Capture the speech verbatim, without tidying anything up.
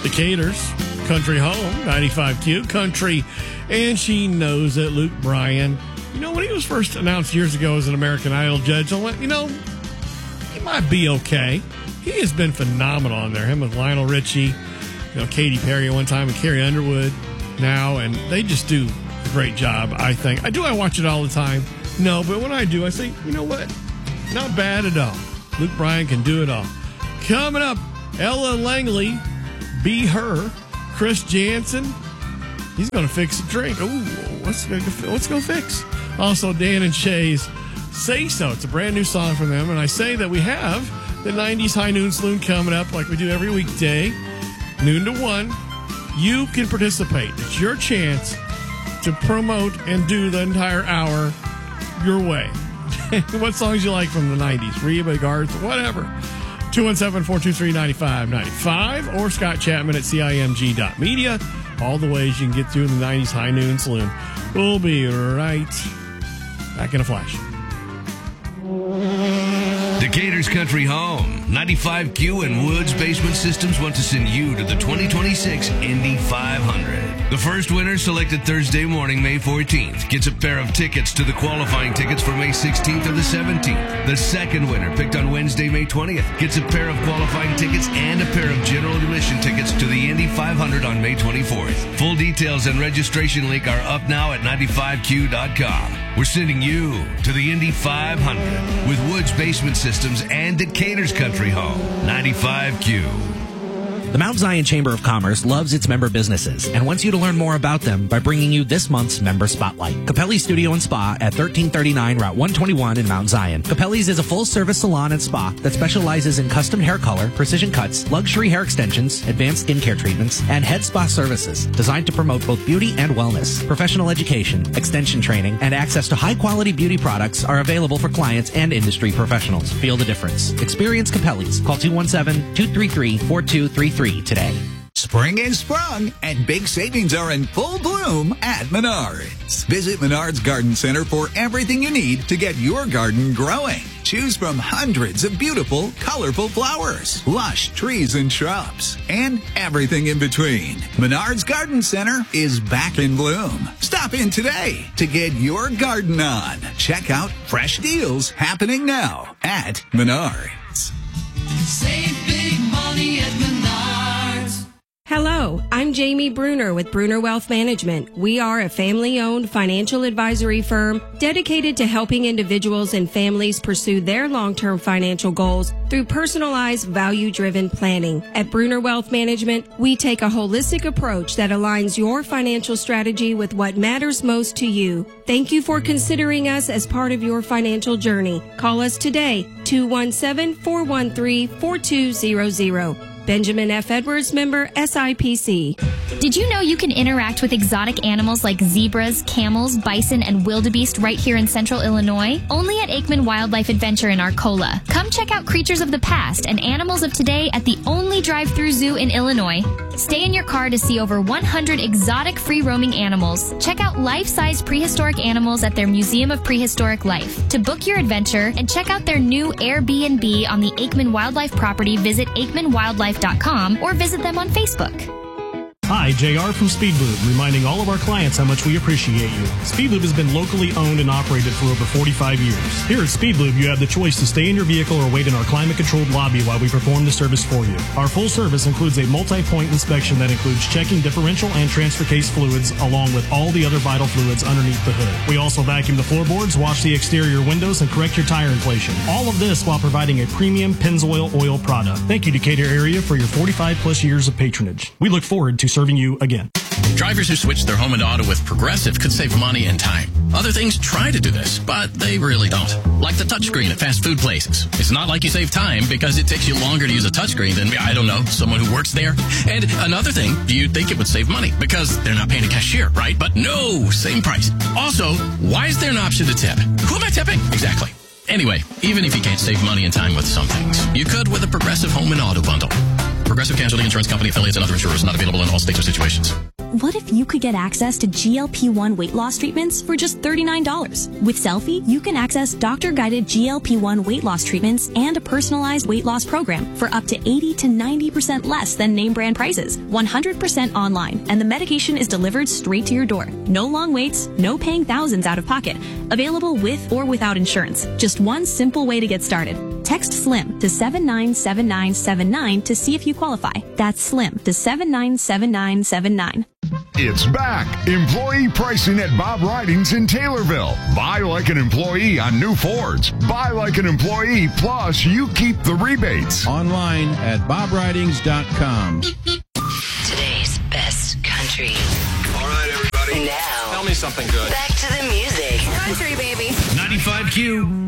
Decatur's Country Home, ninety-five Q Country, and she knows it. Luke Bryan, you know, when he was first announced years ago as an American Idol judge, I went, you know, he might be okay. He has been phenomenal on there. Him with Lionel Richie, you know, Katy Perry at one time, and Carrie Underwood now, and they just do a great job, I think. I do I watch it all the time? No, but when I do, I say, you know what? Not bad at all. Luke Bryan can do it all. Coming up, Ella Langley, Be Her, Chris Jansen. He's going to fix a drink. Ooh, what's going what's going to fix? Also, Dan and Shay's Say So. It's a brand new song from them, and I say that we have the nineties High Noon Saloon coming up like we do every weekday, noon to one. You can participate. It's your chance to promote and do the entire hour your way. What songs you like from the nineties? Reba, Garth, whatever. two one seven, four two three, nine five nine five or Scott Chapman at C I M G dot media. All the ways you can get through the nineties High Noon Saloon. We'll be right back in a flash. Decatur's Country Home, ninety-five Q and Woods Basement Systems want to send you to the twenty twenty-six Indy five hundred. The first winner, selected Thursday morning, May fourteenth, gets a pair of tickets to the qualifying tickets for May sixteenth or the seventeenth. The second winner, picked on Wednesday, May twentieth, gets a pair of qualifying tickets and a pair of general admission tickets to the Indy five hundred on May twenty-fourth. Full details and registration link are up now at ninety-five Q dot com. We're sending you to the Indy five hundred with Woods Basement Systems and Decatur's Country Home, ninety-five Q. The Mount Zion Chamber of Commerce loves its member businesses and wants you to learn more about them by bringing you this month's Member Spotlight. Capelli's Studio and Spa at thirteen thirty-nine Route one twenty-one in Mount Zion. Capelli's is a full-service salon and spa that specializes in custom hair color, precision cuts, luxury hair extensions, advanced skincare treatments, and head spa services designed to promote both beauty and wellness. Professional education, extension training, and access to high-quality beauty products are available for clients and industry professionals. Feel the difference. Experience Capelli's. Call two one seven, two three three, four two three three today. Spring is sprung, and big savings are in full bloom at Menards. Visit Menards Garden Center for everything you need to get your garden growing. Choose from hundreds of beautiful, colorful flowers, lush trees and shrubs, and everything in between. Menards Garden Center is back in bloom. Stop in today to get your garden on. Check out fresh deals happening now at Menards. Save big money at Menards. Hello, I'm Jamie Bruner with Bruner Wealth Management. We are a family-owned financial advisory firm dedicated to helping individuals and families pursue their long-term financial goals through personalized, value-driven planning. At Bruner Wealth Management, we take a holistic approach that aligns your financial strategy with what matters most to you. Thank you for considering us as part of your financial journey. Call us today, two one seven, four one three, four two zero zero. Benjamin F. Edwards, member S I P C. Did you know you can interact with exotic animals like zebras, camels, bison, and wildebeest right here in central Illinois? Only at Aikman Wildlife Adventure in Arcola. Come check out creatures of the past and animals of today at the only drive-through zoo in Illinois. Stay in your car to see over one hundred exotic free-roaming animals. Check out life-size prehistoric animals at their Museum of Prehistoric Life. To book your adventure and check out their new Airbnb on the Aikman Wildlife property, visit aikman wildlife dot com or visit them on Facebook. Hi, J R from Speedlube, reminding all of our clients how much we appreciate you. Speedlube has been locally owned and operated for over forty-five years. Here at Speedlube, you have the choice to stay in your vehicle or wait in our climate-controlled lobby while we perform the service for you. Our full service includes a multi-point inspection that includes checking differential and transfer case fluids along with all the other vital fluids underneath the hood. We also vacuum the floorboards, wash the exterior windows, and correct your tire inflation. All of this while providing a premium Pennzoil oil product. Thank you, Decatur area, for your forty-five plus years of patronage. We look forward to serving you again. Drivers who switch their home and auto with Progressive could save money and time. Other things try to do this, but they really don't. Like the touchscreen at fast food places. It's not like you save time because it takes you longer to use a touchscreen than, I don't know, someone who works there. And another thing, you'd think it would save money because they're not paying a cashier, right? But no, same price. Also, why is there an option to tip? Who am I tipping? Exactly. Anyway, even if you can't save money and time with some things, you could with a Progressive home and auto bundle. Progressive Casualty Insurance Company, affiliates, and other insurers not available in all states or situations. What if you could get access to G L P one weight loss treatments for just thirty-nine dollars? With Selfie, you can access doctor-guided G L P one weight loss treatments and a personalized weight loss program for up to eighty to ninety percent less than name brand prices, one hundred percent online, and the medication is delivered straight to your door. No long waits, no paying thousands out of pocket. Available with or without insurance. Just one simple way to get started. Text SLIM to seven nine seven nine seven nine to see if you qualify. That's SLIM to seven nine seven nine seven nine. It's back. Employee pricing at Bob Ridings in Taylorville. Buy like an employee on new Fords. Buy like an employee, plus you keep the rebates. Online at bob ridings dot com. Today's best country. All right, everybody. Now. Tell me something good. Back to the music. Country, baby. ninety-five Q.